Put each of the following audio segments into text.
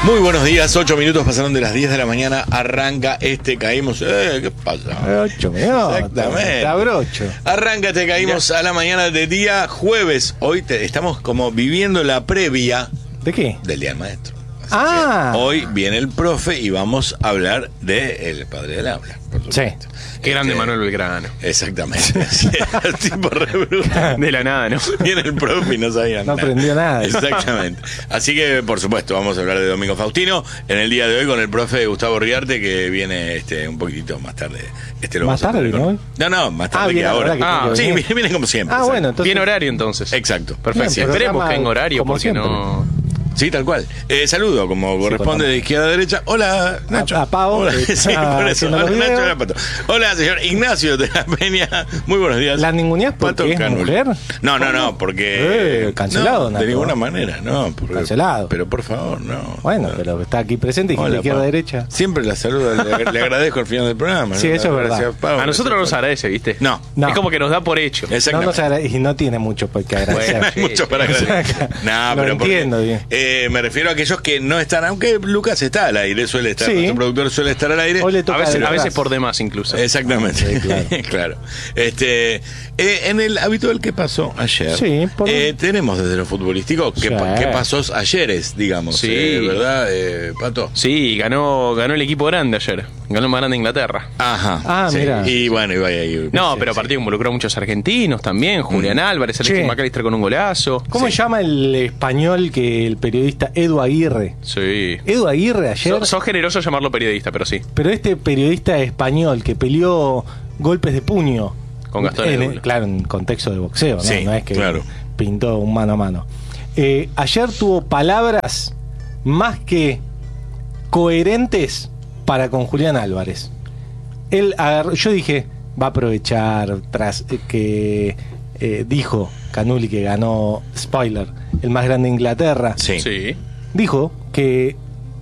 Muy buenos días, 8 minutos pasaron de las 10 de la mañana, arranca Caímos. ¿Qué pasa? 8 minutos. Exactamente. Cabrocho. Arranca Caímos a la mañana de día jueves. Hoy estamos como viviendo la previa. ¿De qué? Del Día del Maestro. Así hoy viene el profe y vamos a hablar del padre del habla. Sí. Qué grande Manuel Belgrano. Exactamente. El tipo re bruto. De la nada, ¿no? Viene el profe y no sabía nada. No aprendió nada. Exactamente. Así que, por supuesto, vamos a hablar de Domingo Faustino en el día de hoy con el profe Gustavo Riarte, que viene un poquitito más tarde. ¿Más tarde, no? No, más tarde que ahora. Sí, viene como siempre. Bueno, entonces. Bien horario, entonces. Exacto. Perfecto. Bien, esperemos que en horario, porque siempre. no. Sí, tal cual. Saludo, como corresponde, de izquierda a derecha. Hola, Nacho. A Pau. Hola, sí, por eso. Hola, Nacho, hola, Pato. Hola, señor Ignacio de la Peña. Muy buenos días. ¿La ninguneás porque es mujer? No, porque... cancelado, no, Nacho. de ninguna manera, no. Cancelado. Pero por favor, no. Bueno, pero está aquí presente y de izquierda a derecha. Siempre la saludo, le agradezco al final del programa. Sí, eso es verdad. Pau, A nosotros nos agradece, ¿viste? No. Es como que nos da por hecho. Exactamente. Y no tiene mucho por qué agradecer. Bueno, hay mucho para agradecer. No, Lo pero entiendo bien. Me refiero a aquellos que no están, aunque Lucas está al aire, suele estar, nuestro productor suele estar al aire. A veces por demás incluso. Exactamente. Sí, claro. En el habitual que pasó ayer, sí, tenemos desde lo futbolístico qué pasó ayeres, digamos, sí. ¿Verdad, Pato? Sí, ganó el equipo grande ayer. Ganó el más grande de Inglaterra. Ajá. Sí. Mira. Y bueno, iba ahí. No, pero el partido involucró a muchos argentinos también. Julián Álvarez, Alexis McAllister con un golazo. ¿Cómo se llama el español que el periodista Edu Aguirre? Sí. Edu Aguirre ayer. Sos generoso llamarlo periodista, pero sí. Pero este periodista español que peleó golpes de puño. Con Gastón Edul. Claro, en contexto de boxeo, ¿no? Sí, no es que claro. pintó un mano a mano. Ayer tuvo palabras más que coherentes para con Julián Álvarez. Él agarró, yo dije, va a aprovechar tras que dijo Canuli que ganó, spoiler, el más grande de Inglaterra. Sí. Dijo que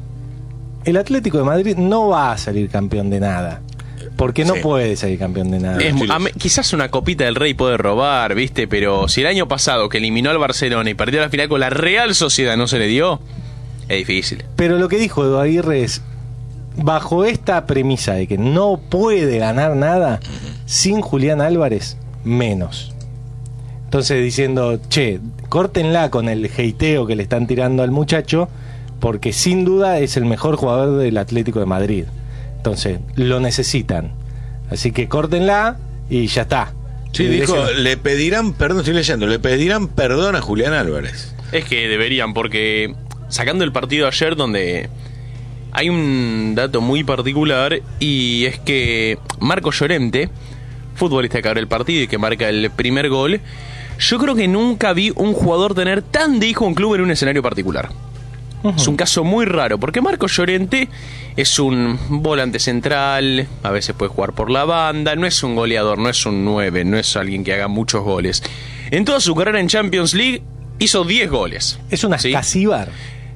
el Atlético de Madrid no va a salir campeón de nada. Porque no puede salir campeón de nada. Quizás una copita del Rey puede robar, ¿viste? Pero si el año pasado que eliminó al Barcelona y perdió la final con la Real Sociedad no se le dio, es difícil. Pero lo que dijo Edu Aguirre es, bajo esta premisa de que no puede ganar nada sin Julián Álvarez, menos. Entonces diciendo, córtenla con el hateo que le están tirando al muchacho, porque sin duda es el mejor jugador del Atlético de Madrid. Entonces, lo necesitan. Así que córtenla y ya está. Sí, dijo, le pedirán perdón a Julián Álvarez. Es que deberían, porque sacando el partido ayer donde hay un dato muy particular y es que Marco Llorente, futbolista que abre el partido y que marca el primer gol, yo creo que nunca vi un jugador tener tan de hijo un club en un escenario particular. Es un caso muy raro, porque Marco Llorente es un volante central, a veces puede jugar por la banda, no es un goleador, no es un 9, no es alguien que haga muchos goles. En toda su carrera en Champions League hizo 10 goles. ¿Es un Ascasíbar?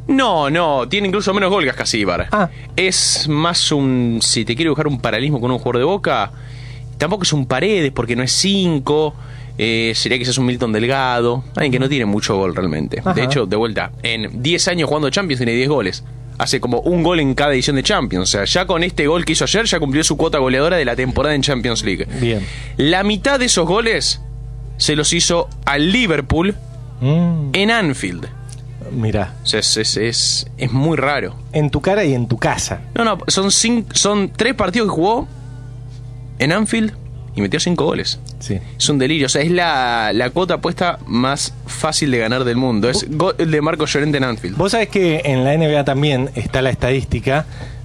No, tiene incluso menos gol que Ascasíbar. Es más si te quiero buscar un paralelismo con un jugador de Boca, tampoco es un Paredes porque no es 5. Sería quizás un Milton Delgado, alguien que no tiene mucho gol realmente. De hecho, de vuelta, en 10 años jugando Champions tiene 10 goles. Hace como un gol en cada edición de Champions. O sea, ya con este gol que hizo ayer ya cumplió su cuota goleadora de la temporada en Champions League. Bien. La mitad de esos goles se los hizo al Liverpool en Anfield. Mirá. O sea, es muy raro. En tu cara y en tu casa. No, son 3 partidos que jugó en Anfield y metió 5 goles. Sí. Es un delirio. O sea, es la cuota apuesta más fácil de ganar del mundo. Es gol de Marco Llorente en Anfield. Vos sabés que en la NBA también está la estadística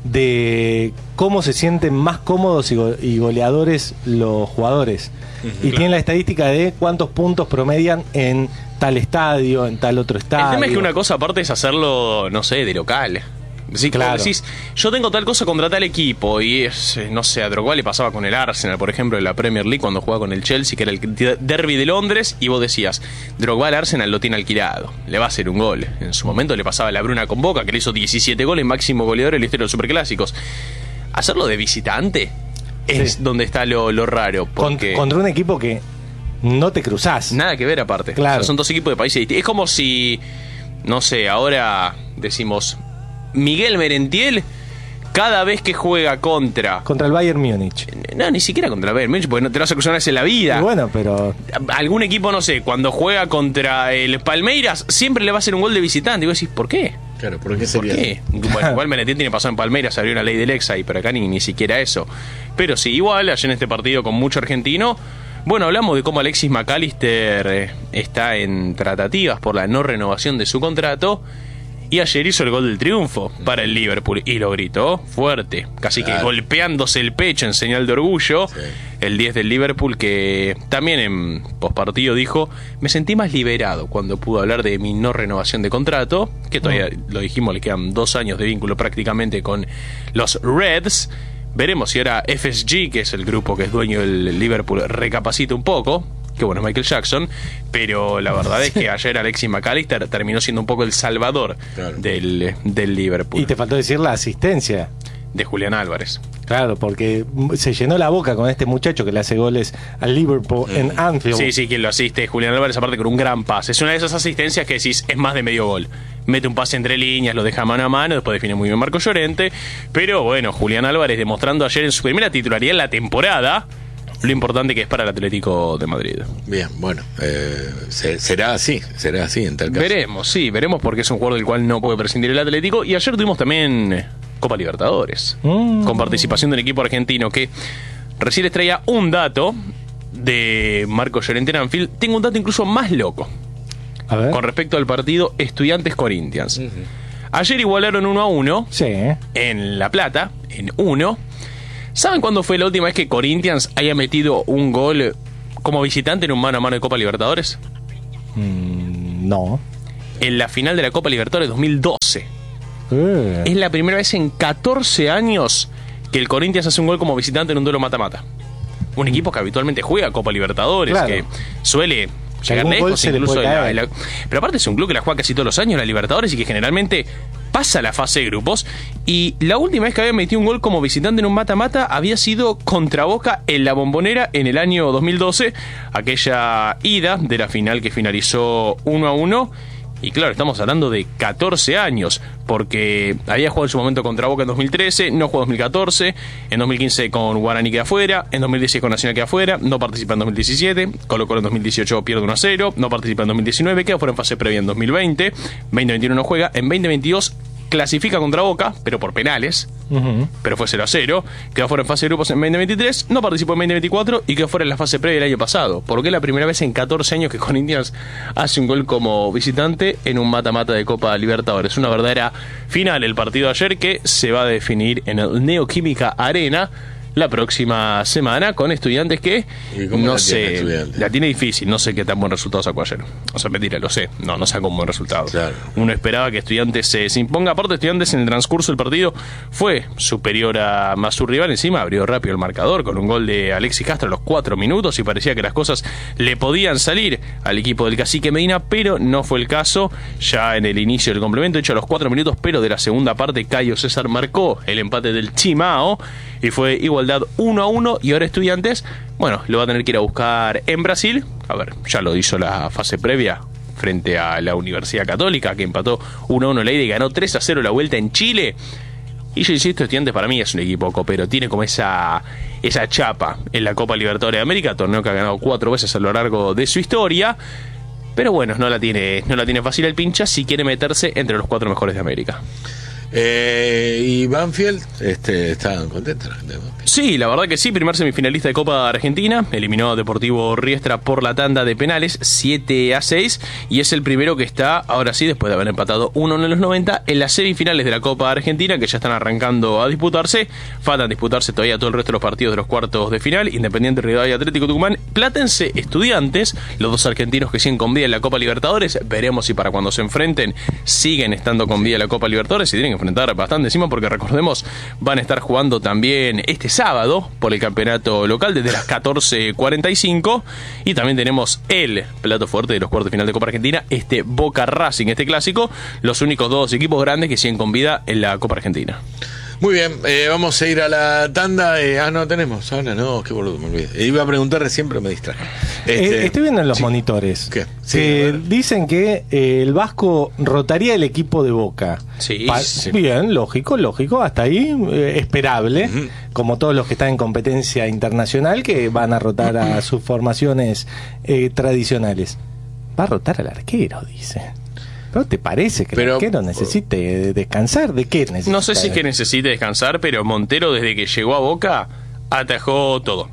de cómo se sienten más cómodos y goleadores los jugadores. Y tienen la estadística de cuántos puntos promedian en tal estadio, en tal otro estadio. El tema es que una cosa aparte es hacerlo, no sé, de local. Sí, claro. Decís, yo tengo tal cosa contra tal equipo y no sé, a Drogba le pasaba con el Arsenal, por ejemplo, en la Premier League cuando jugaba con el Chelsea, que era el derbi de Londres, y vos decías, Drogba al Arsenal lo tiene alquilado, le va a hacer un gol. En su momento le pasaba a la Bruna con Boca, que le hizo 17 goles, máximo goleador en la historia de los superclásicos. Hacerlo de visitante es donde está lo raro. Porque contra un equipo que no te cruzás. Nada que ver aparte. Claro. O sea, son dos equipos de países distintos. Es como si, no sé, ahora decimos Miguel Merentiel, cada vez que juega contra el Bayern Múnich. No, ni siquiera contra el Bayern Múnich, porque no te lo vas a cruzar en la vida. Y bueno, pero algún equipo, no sé, cuando juega contra el Palmeiras, siempre le va a hacer un gol de visitante. Y vos decís, ¿por qué? Claro, ¿por qué sería? ¿Por qué? Bueno, igual Merentiel tiene pasado en Palmeiras, abrió una ley del Exa, y pero acá ni siquiera eso. Pero sí, igual, ayer en este partido con mucho argentino. Bueno, hablamos de cómo Alexis McAllister está en tratativas por la no renovación de su contrato. Y ayer hizo el gol del triunfo para el Liverpool. Y lo gritó fuerte, casi que golpeándose el pecho en señal de orgullo. Sí. El 10 del Liverpool, que también en postpartido dijo: me sentí más liberado cuando pude hablar de mi no renovación de contrato. Que todavía, lo dijimos, le quedan 2 años de vínculo prácticamente con los Reds. Veremos si ahora FSG, que es el grupo que es dueño del Liverpool, recapacita un poco. Que bueno, Michael Jackson, pero la verdad es que ayer Alexis McAllister terminó siendo un poco el salvador del Liverpool. Y te faltó decir la asistencia de Julián Álvarez. Claro, porque se llenó la boca con este muchacho que le hace goles al Liverpool en Anfield. Sí, quien lo asiste, Julián Álvarez, aparte con un gran pase. Es una de esas asistencias que decís, es más de medio gol. Mete un pase entre líneas, lo deja mano a mano, después define muy bien Marco Llorente. Pero bueno, Julián Álvarez demostrando ayer en su primera titularidad en la temporada lo importante que es para el Atlético de Madrid. Bien, bueno, será así en tal caso. Veremos porque es un jugador del cual no puede prescindir el Atlético. Y ayer tuvimos también Copa Libertadores, con participación del equipo argentino, que recién les traía un dato de Marco Llorente en Anfield. Tengo un dato incluso más loco, a ver, con respecto al partido Estudiantes Corinthians. Ayer igualaron 1-1 en La Plata, en 1. ¿Saben cuándo fue la última vez que Corinthians haya metido un gol como visitante en un mano a mano de Copa Libertadores? No. En la final de la Copa Libertadores 2012. Es la primera vez en 14 años que el Corinthians hace un gol como visitante en un duelo mata-mata. Un equipo que habitualmente juega Copa Libertadores, que suele llegar lejos incluso pero aparte es un club que la juega casi todos los años, la Libertadores, y que generalmente pasa la fase de grupos. Y la última vez que había metido un gol como visitante en un mata-mata había sido contra Boca en la Bombonera en el año 2012, aquella ida de la final que finalizó 1-1. Y claro, estamos hablando de 14 años, porque había jugado en su momento contra Boca en 2013, no jugó en 2014, en 2015 con Guaraní queda afuera, en 2016 con Nacional queda afuera, no participa en 2017, Colo-Colo en 2018 pierde 1-0, no participa en 2019, queda fuera en fase previa en 2020, 2021 no juega, en 2022 clasifica contra Boca, pero por penales, pero fue 0-0, quedó fuera en fase de grupos en 2023, no participó en 2024 y quedó fuera en la fase previa el año pasado, porque es la primera vez en 14 años que Corinthians hace un gol como visitante en un mata-mata de Copa Libertadores. Una verdadera final el partido de ayer, que se va a definir en el Neoquímica Arena la próxima semana, con Estudiantes que no sé, la tiene difícil, no sé qué tan buen resultado sacó ayer. O sea, mentira, lo sé, no sacó un buen resultado. Claro. Uno esperaba que Estudiantes se imponga. Aparte, Estudiantes en el transcurso del partido fue superior a su rival. Encima abrió rápido el marcador con un gol de Alexis Castro a los 4 minutos y parecía que las cosas le podían salir al equipo del Cacique Medina, pero no fue el caso. Ya en el inicio del complemento, hecho a los 4 minutos, pero de la segunda parte, Caio César marcó el empate del Chimao y fue igualdad 1-1. Y ahora Estudiantes, bueno, lo va a tener que ir a buscar en Brasil. A ver, ya lo hizo la fase previa frente a la Universidad Católica, que empató 1-1 la ida y ganó 3-0 la vuelta en Chile. Y yo insisto, Estudiantes para mí es un equipo copero, tiene como esa chapa en la Copa Libertadores de América, torneo que ha ganado 4 veces a lo largo de su historia. Pero bueno, no la tiene fácil el pincha si quiere meterse entre los 4 mejores de América. Y Banfield, estaban contentos la gente de Banfield. Sí, la verdad que sí, primer semifinalista de Copa Argentina, eliminó a Deportivo Riestra por la tanda de penales, 7-6, y es el primero que está, ahora sí, después de haber empatado 1 en los 90, en las semifinales de la Copa Argentina, que ya están arrancando a disputarse. Faltan disputarse todavía todo el resto de los partidos de los cuartos de final: Independiente, Rivadavia, Atlético Tucumán, Platense, Estudiantes, los dos argentinos que siguen con vida en la Copa Libertadores. Veremos si para cuando se enfrenten siguen estando con vida en la Copa Libertadores, y tienen que enfrentar bastante encima, porque recordemos, van a estar jugando también este sábado por el campeonato local desde las 14:45, y también tenemos el plato fuerte de los cuartos de final de Copa Argentina, Boca Racing, este clásico, los únicos dos equipos grandes que siguen con vida en la Copa Argentina. Muy bien, vamos a ir a la tanda. No tenemos, ahora no, qué boludo, me olvidé. Iba a preguntar recién, pero me distraje. Estoy viendo en los sí. monitores ¿Qué? Sí, que dicen que el Vasco rotaría el equipo de Boca. Sí, sí. Bien, lógico, hasta ahí esperable, como todos los que están en competencia internacional que van a rotar a sus formaciones tradicionales. Va a rotar al arquero, dice. ¿No te parece que el arquero necesite descansar? ¿De qué necesita? No sé si es que necesite descansar, pero Montero desde que llegó a Boca atajó todo.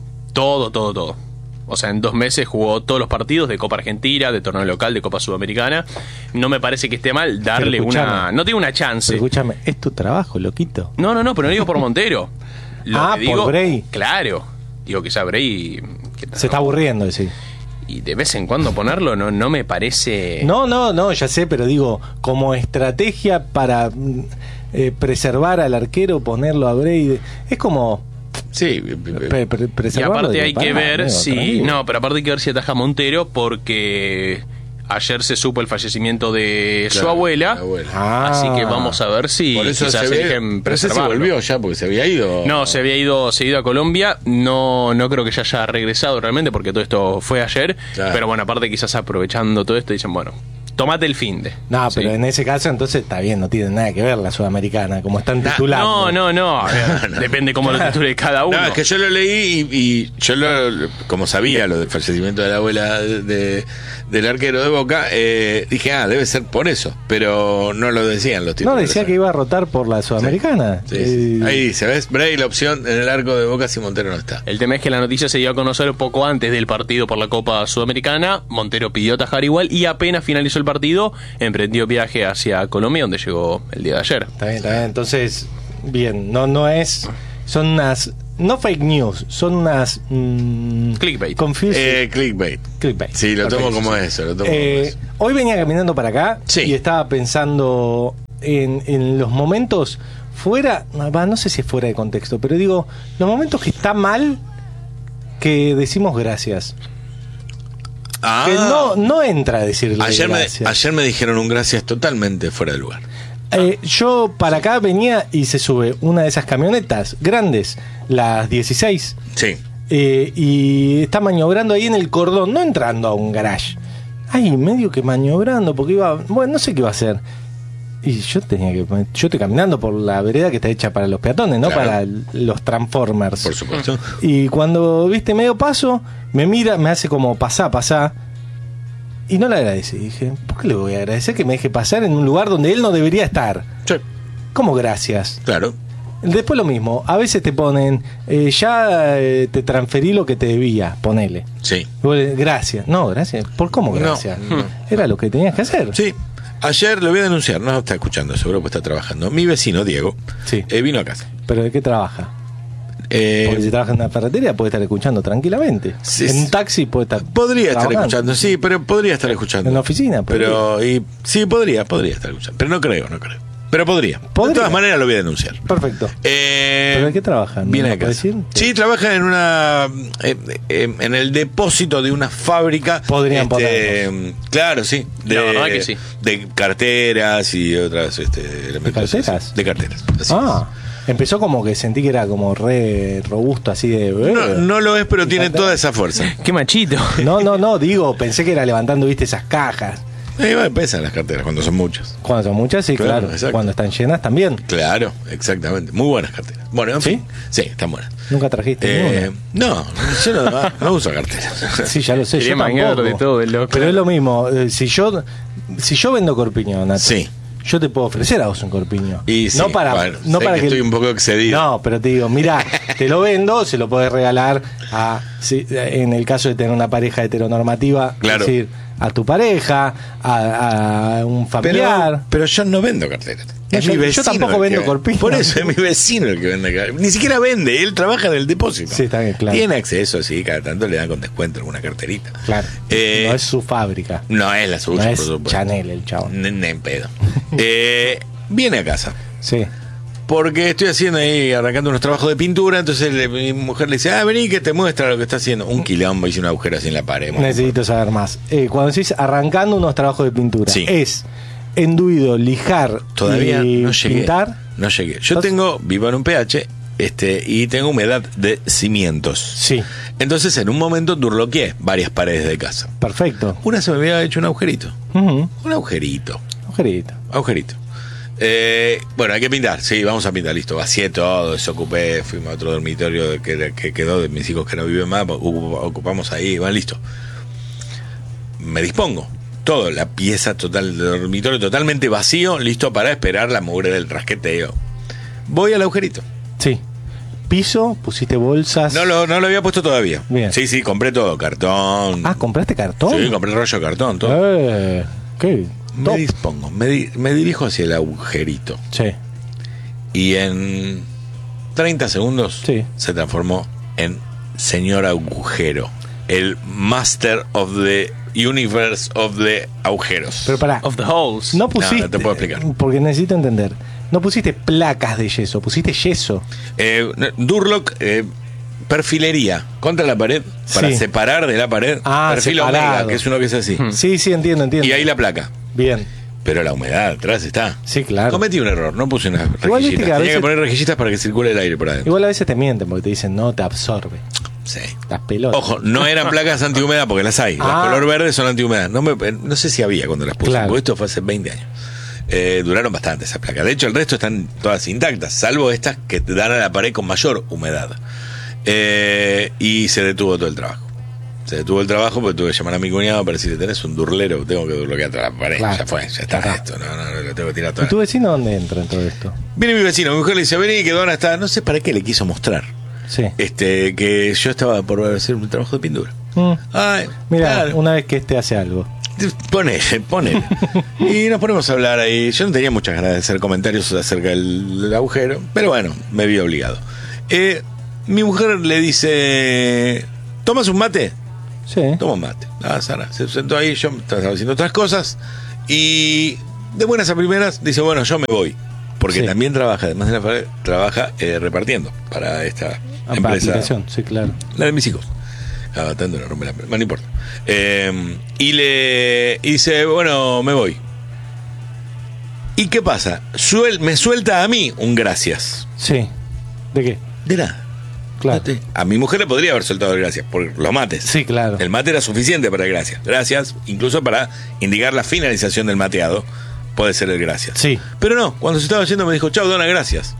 Todo. O sea, en 2 meses jugó todos los partidos de Copa Argentina, de torneo local, de Copa Sudamericana. No me parece que esté mal darle una... No tiene una chance. Pero escúchame, es tu trabajo, loquito. No, pero no digo por Montero. Lo que digo, por Bray. Claro. Digo que ya Bray... Se está aburriendo, sí. Y de vez en cuando ponerlo no me parece... No, ya sé, pero digo, como estrategia para preservar al arquero, ponerlo a Bray, es como... Sí, y aparte hay que ver si... No, pero aparte hay que ver si ataja Montero porque... Ayer se supo el fallecimiento de su abuela, así que vamos a ver si por eso quizás eligen preservarlo. No sé si volvió ya, porque se había ido. No, se había ido a Colombia. No creo que ya haya regresado realmente, porque todo esto fue ayer. Claro. Pero bueno, aparte quizás aprovechando todo esto, dicen, bueno, tomate el finde. No, pero en ese caso entonces está bien, no tiene nada que ver la Sudamericana, como están titulando. No. Depende cómo lo titule cada uno. No, es que yo lo leí y yo como sabía lo del fallecimiento de la abuela del arquero de Boca, dije, debe ser por eso, pero no lo decían los títulos. No, decía que iba a rotar por la Sudamericana. Sí. Ahí dice, ¿ves? Bray, la opción en el arco de Boca si Montero no está. El tema es que la noticia se dio a conocer poco antes del partido por la Copa Sudamericana. Montero pidió atajar igual y apenas finalizó el partido, emprendió viaje hacia Colombia, donde llegó el día de ayer. Está bien. Entonces, bien, no es... Son unas... No fake news, son unas... clickbait. Clickbait. Sí, lo tomo como eso. Hoy venía caminando para acá y estaba pensando en los momentos fuera... No sé si es fuera de contexto, pero digo, los momentos que está mal que decimos gracias. Que no entra a decirle gracias. Ayer me dijeron un gracias totalmente fuera de lugar. Yo para acá venía y se sube una de esas camionetas grandes, las 16. Sí. Y está maniobrando ahí en el cordón, no entrando a un garage. Ahí medio que maniobrando, porque no sé qué iba a hacer. Y yo estoy caminando por la vereda que está hecha para los peatones, ¿no? Claro. Para los Transformers. Por supuesto. Y cuando viste medio paso, me mira, me hace como pasá. Y no le agradecí. Dije, ¿por qué le voy a agradecer que me deje pasar en un lugar donde él no debería estar? Sí. ¿Cómo gracias? Claro. Después lo mismo, a veces te ponen, te transferí lo que te debía, ponele. Sí. Gracias. No, gracias. ¿Por cómo gracias? No. Era lo que tenías que hacer. Sí. Ayer lo voy a denunciar, no está escuchando, seguro que está trabajando. Mi vecino, Diego, vino a casa. ¿Pero de qué trabaja? Porque si trabaja en una ferretería puede estar escuchando tranquilamente. Sí, en un taxi puede estar. Podría estar escuchando, sí, pero podría estar escuchando. En la oficina, sí, podría estar escuchando. Pero no creo. Pero podría. De todas maneras lo voy a denunciar. Perfecto. ¿Pero de qué trabaja? Viene a casa. Decir? Sí, trabaja en el depósito de una fábrica. Podrían poner. Claro, sí. La verdad que sí. De carteras y otras elementos. ¿De carteras? De carteras. Así empezó como que sentí que era como re robusto, así de... No lo es, pero tiene toda esa fuerza. ¡Qué machito! No, digo, pensé que era levantando, viste, esas cajas. Pesan las carteras cuando son muchas. Cuando son muchas, sí, claro. Cuando están llenas también. Claro, exactamente. Muy buenas carteras. Bueno, en fin. Sí, están buenas. ¿Nunca trajiste ninguna? No, yo no uso carteras. Sí, ya lo sé. Yo tampoco. De todo, pero es lo mismo. Si yo vendo corpiño, Nato, sí, yo te puedo ofrecer a vos un corpiño. Y sí, no para que estoy un poco excedido. No, pero te digo, mira, te lo vendo, se lo podés regalar en el caso de tener una pareja heteronormativa, claro. Es decir, a tu pareja, a un familiar. Pero yo no vendo carteras. Yo tampoco vendo corpiños. Por eso es mi vecino el que vende carteras. Ni siquiera vende, él trabaja en el depósito. Sí, está bien, claro. Tiene acceso, sí, cada tanto le dan con descuento alguna carterita. Claro. No es su fábrica. No es la suya, no es Chanel el chabón. Ni en pedo. Viene a casa. Sí. Porque estoy haciendo ahí, arrancando unos trabajos de pintura, entonces mi mujer le dice, vení que te muestra lo que está haciendo. Un quilombo, hice un agujero así en la pared. Necesito saber más. Cuando decís arrancando unos trabajos de pintura, sí, ¿es enduido, lijar todavía y no llegué, pintar? no llegué. Yo vivo en un PH y tengo humedad de cimientos. Sí. Entonces en un momento durloqué varias paredes de casa. Perfecto. Una se me había hecho un agujerito. Ujú. Un agujerito. Agujerito. Bueno, hay que pintar. Sí, vamos a pintar, listo. Vacié todo, desocupé, fuimos a otro dormitorio que quedó de mis hijos que no viven más, ocupamos ahí, bueno, listo. Me dispongo. Todo, la pieza total del dormitorio totalmente vacío, listo para esperar la mugre del rasqueteo. Voy al agujerito. Sí. Piso, pusiste bolsas. No lo había puesto todavía. Bien. Sí, compré todo, cartón. Ah, ¿compraste cartón? Sí, compré rollo de cartón, todo. ¿Qué? Me dispongo, me dirijo hacia el agujerito. Sí. Y en 30 segundos Sí. se transformó en señor agujero. El Master of the Universe of the Agujeros. Pero pará. Of the holes. No pusiste. No te puedo explicar. Porque necesito entender. No pusiste placas de yeso, pusiste yeso. Durlock, perfilería contra la pared para Sí. separar de la pared. Perfil separado. Omega, que es uno que es así. Sí, entiendo. Y ahí la placa. Bien. Pero la humedad atrás está. Sí, claro. Cometí un error, no puse unas Igual viste rejillitas. que a Tenía veces- que poner rejillitas para que circule el aire por adentro. Igual a veces te mienten porque te dicen no te absorbe. Sí. Las pelotas. Ojo, no eran placas antihumedad porque las hay. Las color verde son antihumedad. No sé si había cuando las puse, Claro. porque esto fue hace 20 años. Duraron bastante esas placas. De hecho, el resto están todas intactas, salvo estas que te dan a la pared con mayor humedad. Y se detuvo todo el trabajo. Se detuvo el trabajo porque tuve que llamar a mi cuñado para decirle, tenés un durlero, tengo que durloquear toda la pared. Claro. Ya fue, ya está Ya está. esto. No, lo tengo que tirar ¿Y todo. tu vecino dónde entra en todo esto? Viene mi vecino, mi mujer le dice, vení, que Dona está. No sé para qué le quiso mostrar. Sí. Que yo estaba por hacer un trabajo de pintura. Ay, Mira, claro. una vez que este hace algo. Ponele. Y nos ponemos a hablar ahí. Yo no tenía muchas ganas de hacer comentarios acerca del agujero, pero bueno, me vi obligado. Mi mujer le dice, ¿tomas un mate? Sí. Toma un mate. Sara se sentó ahí, yo estaba haciendo otras cosas y de buenas a primeras dice, bueno, yo me voy. Porque Sí. también trabaja, además de la pared, trabaja repartiendo para esta empresa. Aplicación, sí, claro. La de mis hijos. Tanto la rompe la no importa. Y le dice, bueno, me voy. ¿Y qué pasa? Me suelta a mí un gracias. Sí. ¿De qué? De nada. Claro. A mi mujer le podría haber soltado el gracias por los mates. Sí, claro. El mate era suficiente para el gracias. Gracias, incluso para indicar la finalización del mateado, puede ser el gracias. Sí. Pero no, cuando se estaba yendo me dijo, chao, Dona, gracias.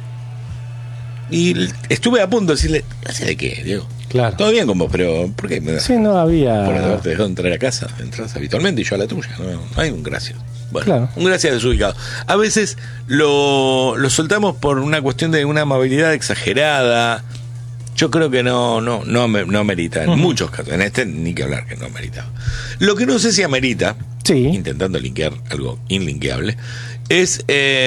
Y estuve a punto de decirle, ¿gracias de qué, Diego? Claro. Todo bien con vos, pero ¿por qué me das? Sí, no había. Por haberte dejado entrar a casa, entras habitualmente y yo a la tuya. No hay un gracias. Bueno, Claro. un gracias desubicado. A veces lo soltamos por una cuestión de una amabilidad exagerada. Yo creo que no merita. En muchos casos, en este ni que hablar que no meritaba. Lo que no sé si amerita, Sí. intentando linkear algo inlinkeable, es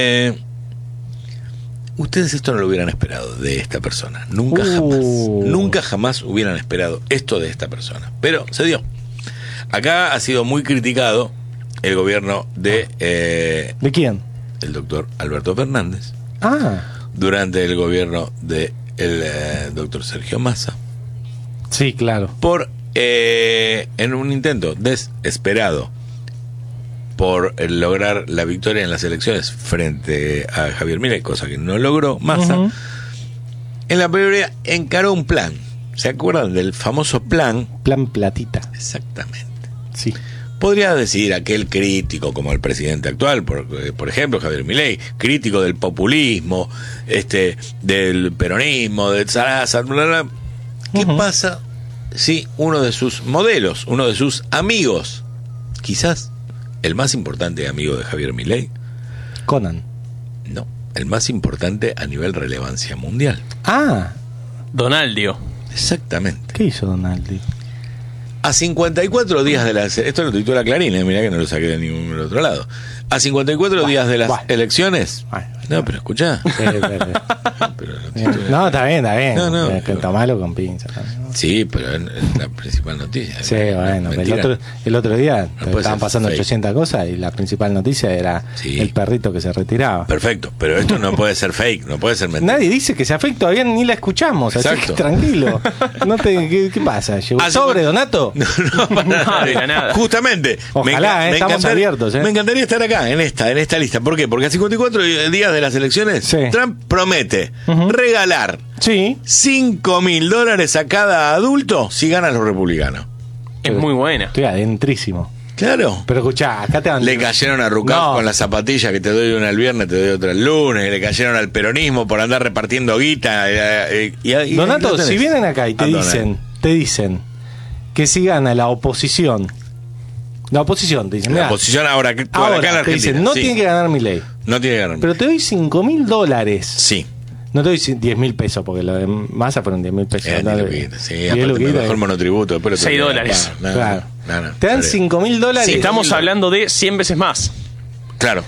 ustedes esto no lo hubieran esperado de esta persona. Nunca jamás hubieran esperado esto de esta persona. Pero se dio. Acá ha sido muy criticado el gobierno de ¿De quién? el doctor Alberto Fernández durante el gobierno de el doctor Sergio Massa Sí, claro. por en un intento desesperado por lograr la victoria en las elecciones frente a Javier Milei, cosa que no logró Massa. Ujú. En la prioridad encaró un plan. ¿Se acuerdan del famoso plan? Plan platita. Exactamente. Sí. Podría decir aquel crítico como el presidente actual, por ejemplo, Javier Milei, crítico del populismo, del peronismo, del Sarasa, bla, bla. ¿Qué pasa si uno de sus modelos, uno de sus amigos, quizás el más importante amigo de Javier Milei, Conan. no, el más importante a nivel relevancia mundial? Donaldio. Exactamente. ¿Qué hizo Donaldi? A 54 días de las... Esto lo titula Clarín, mirá que no lo saqué de ningún otro lado. A 54 días de las elecciones... No, pero escuchá. Pero lo titula- No, está bien. No, Que pero- tomalo con pinzas. Sí, pero es la principal noticia. Sí, bueno, Mentira. el otro día puede estaban ser pasando fake. 800 cosas y la principal noticia era Sí. el perrito que se retiraba. Perfecto, pero esto no puede ser fake, no puede ser mentira. Nadie dice que sea fake, todavía ni la escuchamos, así Exacto. que tranquilo. ¿Qué pasa? ¿Llegó Ah, sobre, sí, Donato? No, para No, de la nada. Justamente. Ojalá, estamos abiertos, Me encantaría estar acá. acá, en esta lista. ¿Por qué? Porque a 54 días de las elecciones, Sí. Trump promete regalar Sí. $5.000 a cada adulto si ganan los republicanos. Es muy buena. Estoy adentrísimo. Claro. Pero escuchá, acá te van... Le cayeron a Rucaf No. con las zapatillas que te doy una el viernes, te doy otra el lunes. Le cayeron al peronismo por andar repartiendo guita. Y Donato, lo tenés. si vienen acá y te Donen. dicen que si gana la oposición te dicen, La mirá, oposición ahora, acá en ahora te Argentina. dicen, no sí. tiene que ganar Milei, No tiene que ganar. pero te doy $5.000. Sí. No te doy 10.000 pesos, porque lo de masa fueron 10.000 pesos. Es no, sí, 10 aparte luquitas, mejor monotributo. Después lo $6. tengo que pagar. No, Claro. no, Te dan dale. $5.000. Sí, estamos hablando de 100 veces más. Claro.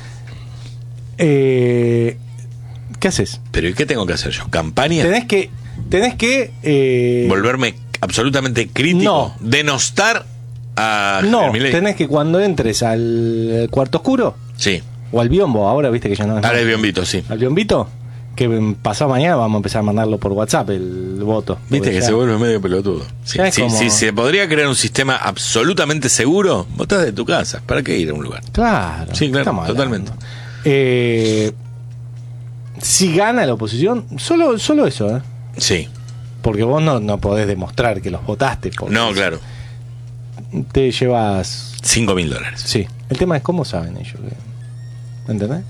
¿Qué haces? Pero ¿y qué tengo que hacer yo? ¿Campaña? Tenés que ¿Volverme absolutamente crítico? No. ¿Denostar a no, Javier Milei? tenés que cuando entres al cuarto oscuro Sí. o al biombo, ahora viste que ya no es Ahora es biombito, sí. al biombito, que pasado mañana vamos a empezar a mandarlo por WhatsApp el voto. Viste Porque que ya- se vuelve medio pelotudo. Sí, Ya es sí, como- sí, se podría crear un sistema absolutamente seguro, votás de tu casa. ¿Para qué ir a un lugar? Claro. Sí, claro, estamos hablando. totalmente. Si gana la oposición, solo eso, ¿eh? Sí. Porque vos no podés demostrar que los votaste. Porque No, claro. te llevas... $5.000. Sí. El tema es cómo saben ellos. ¿Entendés?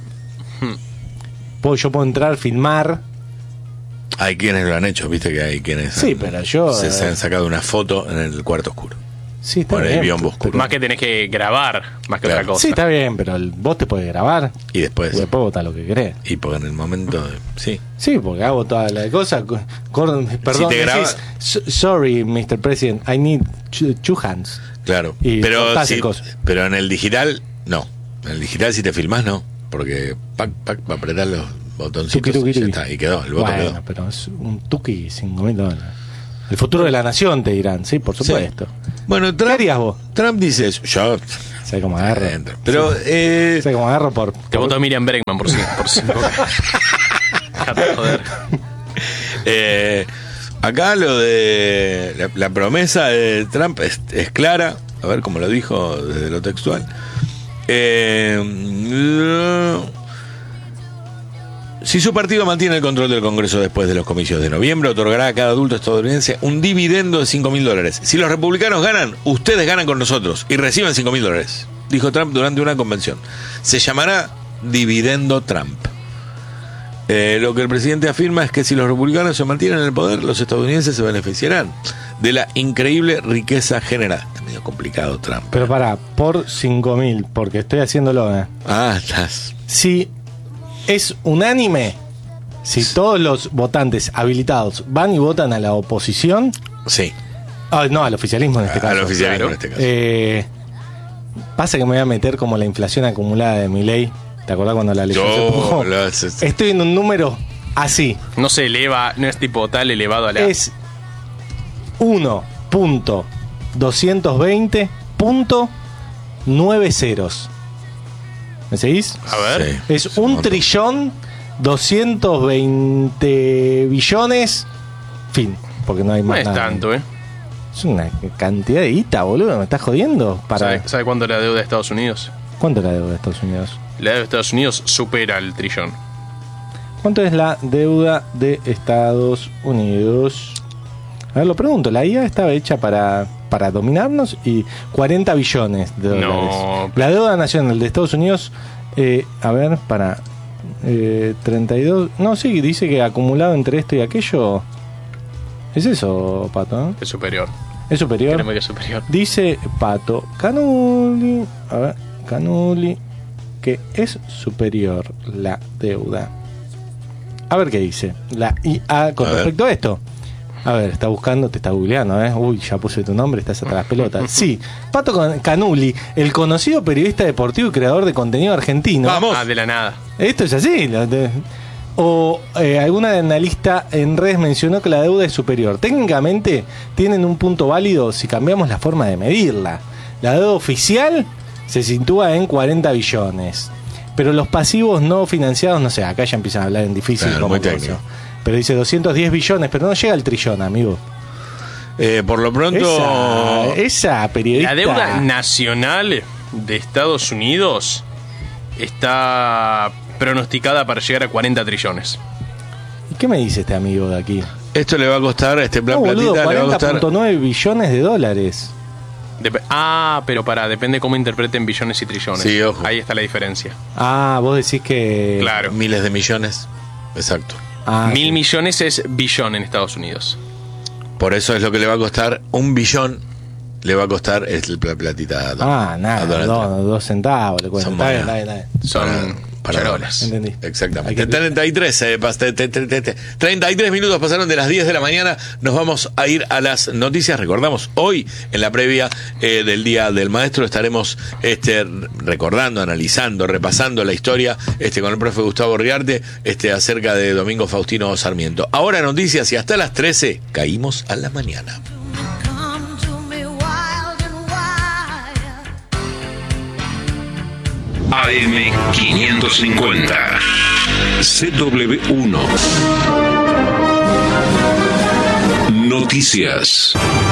Yo puedo entrar, filmar. Hay quienes lo han hecho, viste que hay quienes Sí, pero yo... se han sacado una foto en el cuarto oscuro. Sí, está Por el bien. biombo oscuro. Más que tenés que grabar, más que Claro. otra cosa. Sí, está bien, pero vos te podés grabar Y y después, después votar lo que querés. y porque en el momento, sí. Sí, porque hago toda la cosa. Perdón, te graba- decís, sorry, Mr. President, I need two hands. Claro, Y pero cortás sí, el coso. pero en el digital no. En el digital si te filmás no, porque pac va a apretar los botoncitos Tuqui, tuqui, y ya tuqui. está, y quedó, el voto Bueno, quedó. pero es un tuqui $5.000. El futuro de la nación, te dirán, sí, por supuesto. Bueno, ¿Qué harías vos? Trump dice eso, yo ¿Sabes cómo agarro? adentro. Pero ¿Sabes cómo agarro por Te voto a Miriam Bregman por 5. Dejate de joder. acá lo de la promesa de Trump es clara, a ver cómo lo dijo desde lo textual. Si su partido mantiene el control del Congreso después de los comicios de noviembre, otorgará a cada adulto estadounidense un dividendo de $5.000. Si los republicanos ganan, ustedes ganan con nosotros y reciben $5.000, dijo Trump durante una convención. Se llamará Dividendo Trump. Lo que el presidente afirma es que si los republicanos se mantienen en el poder, los estadounidenses se beneficiarán de la increíble riqueza generada. Está medio complicado Trump. Pero pará, por 5.000, porque estoy haciéndolo, Estás. Si es unánime, si todos los votantes habilitados van y votan a la oposición, Sí, no, al oficialismo en este caso. al oficialismo claro. en este caso. Pasa que me voy a meter como la inflación acumulada de Milei. ¿Te acordás cuando la elección se empujó? Estoy en un número así. No se eleva, no es tipo tal elevado a la. Es 1.220.9 ceros. ¿Me seguís? A ver. Sí. Es un 1.220.000.000.000. Fin. Porque no hay No más es nada. tanto, ¿eh? Es una cantidad de guita, boludo. ¿Me estás jodiendo? ¿Sabe cuánto es la deuda de Estados Unidos? ¿Cuánto es la deuda de Estados Unidos? La deuda de Estados Unidos supera el trillón. ¿Cuánto es la deuda de Estados Unidos? A ver, lo pregunto. La IA estaba hecha para dominarnos y 40 billones de dólares. No. La deuda nacional de Estados Unidos, a ver, para 32... No, sí, dice que acumulado entre esto y aquello... ¿Es eso, Pato? Es superior. ¿Es superior? Créeme que es superior. Dice Pato Canuli, a ver, Canuli, que es superior la deuda. A ver qué dice la IA con A ver. respecto a esto. A ver, está buscando, te está googleando, ¿eh? Uy, ya puse tu nombre, estás hasta las pelotas. Sí, Pato Canuli, el conocido periodista deportivo y creador de contenido argentino. Vamos. Ah, de la nada. Esto es así. Alguna analista en redes mencionó que la deuda es superior. Técnicamente tienen un punto válido si cambiamos la forma de medirla. La deuda oficial se sitúa en 40 billones. Pero los pasivos no financiados, no sé, acá ya empiezan a hablar en difícil Claro, como muy cosa. técnico. Pero dice 210 billones, pero no llega al trillón, amigo. Por lo pronto. Esa periodista... La deuda nacional de Estados Unidos está pronosticada para llegar a 40 trillones. ¿Y qué me dice este amigo de aquí? Esto le va a costar, este plan No, boludo, platita le va a costar. 40.9 billones de dólares. Pero depende cómo interpreten billones y trillones. Sí, ojo. Ahí está la diferencia. Vos decís que... Claro. Miles de millones. Exacto. 1.000 millones es billón en Estados Unidos. Por eso es lo que le va a costar 1 billón. Le va a costar el plan platita. Nada, 2 centavos le cuesta. Son Está monedas. bien. Son para charolas. Entendí. Exactamente. 33 minutos pasaron de las 10 de la mañana. Nos vamos a ir a las noticias. Recordamos, hoy, en la previa del Día del Maestro, estaremos recordando, analizando, repasando la historia con el profe Gustavo Riarte acerca de Domingo Faustino Sarmiento. Ahora noticias y hasta las 13 caímos a la mañana. AM550 CW1 Noticias.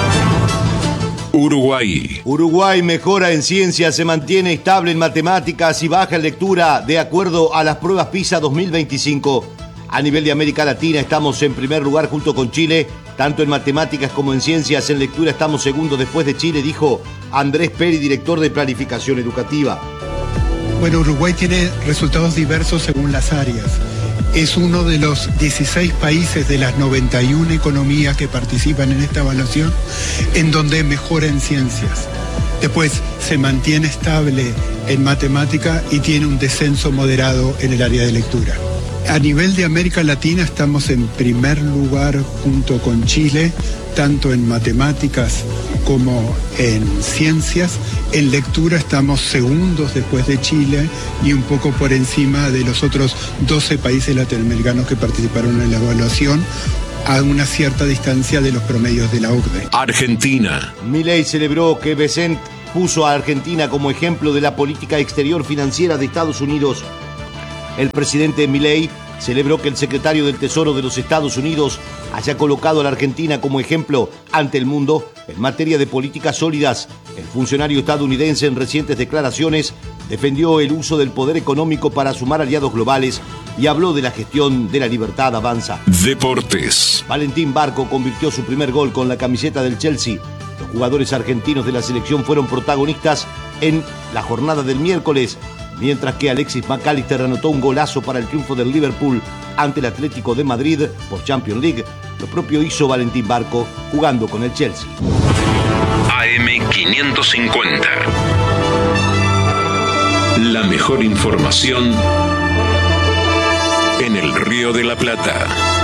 Uruguay mejora en ciencia, se mantiene estable en matemáticas y baja en lectura de acuerdo a las pruebas PISA 2025. A nivel de América Latina estamos en primer lugar junto con Chile, tanto en matemáticas como en ciencias. En lectura estamos segundos después de Chile, dijo Andrés Peri, director de Planificación Educativa. Bueno, Uruguay tiene resultados diversos según las áreas. Es uno de los 16 países de las 91 economías que participan en esta evaluación en donde mejora en ciencias. Después se mantiene estable en matemática y tiene un descenso moderado en el área de lectura. A nivel de América Latina estamos en primer lugar junto con Chile, tanto en matemáticas como en ciencias. En lectura estamos segundos después de Chile y un poco por encima de los otros 12 países latinoamericanos que participaron en la evaluación, a una cierta distancia de los promedios de la OCDE. Argentina. Milei celebró que Besant puso a Argentina como ejemplo de la política exterior financiera de Estados Unidos. El presidente Milei celebró que el secretario del Tesoro de los Estados Unidos haya colocado a la Argentina como ejemplo ante el mundo en materia de políticas sólidas. El funcionario estadounidense en recientes declaraciones defendió el uso del poder económico para sumar aliados globales y habló de la gestión de la libertad avanza. Deportes. Valentín Barco convirtió su primer gol con la camiseta del Chelsea. Los jugadores argentinos de la selección fueron protagonistas en la jornada del miércoles, mientras que Alexis McAllister anotó un golazo para el triunfo del Liverpool ante el Atlético de Madrid por Champions League. Lo propio hizo Valentín Barco jugando con el Chelsea. AM550. La mejor información en el Río de la Plata.